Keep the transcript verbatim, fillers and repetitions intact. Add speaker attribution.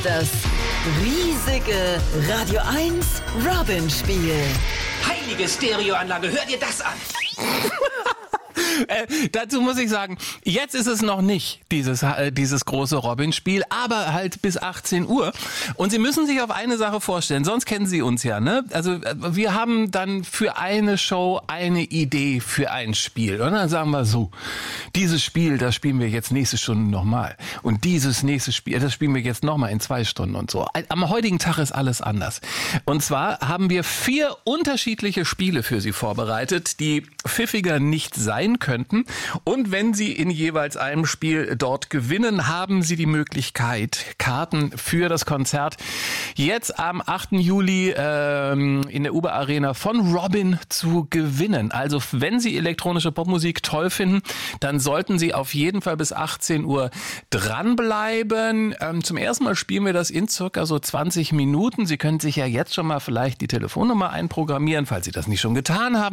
Speaker 1: Das riesige Radio eins Robin-Spiel.
Speaker 2: Heilige Stereoanlage, hör dir das an!
Speaker 3: Äh, dazu muss ich sagen, jetzt ist es noch nicht dieses, äh, dieses große Robin-Spiel, aber halt bis achtzehn Uhr. Und Sie müssen sich auf eine Sache vorstellen, sonst kennen Sie uns ja, ne? Also äh, wir haben dann für eine Show eine Idee für ein Spiel. Und dann sagen wir so, dieses Spiel, das spielen wir jetzt nächste Stunde nochmal. Und dieses nächste Spiel, das spielen wir jetzt nochmal in zwei Stunden und so. Am heutigen Tag ist alles anders. Und zwar haben wir vier unterschiedliche Spiele für Sie vorbereitet, die pfiffiger nicht sein könnten. Und wenn Sie in jeweils einem Spiel dort gewinnen, haben Sie die Möglichkeit, Karten für das Konzert jetzt am achten Juli ähm, in der Uber Arena von Robin zu gewinnen. Also wenn Sie elektronische Popmusik toll finden, dann sollten Sie auf jeden Fall bis achtzehn Uhr dranbleiben. Ähm, zum ersten Mal spielen wir das in circa so zwanzig Minuten. Sie können sich ja jetzt schon mal vielleicht die Telefonnummer einprogrammieren, falls Sie das nicht schon getan haben.